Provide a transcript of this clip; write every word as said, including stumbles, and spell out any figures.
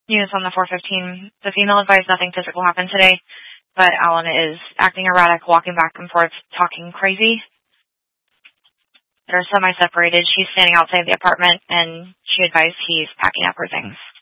Units on the four fifteen. The female advised nothing physical happened today, but Alan is acting erratic, walking back and forth, talking crazy. They're semi-separated. She's standing outside the apartment, and she advised he's packing up her things.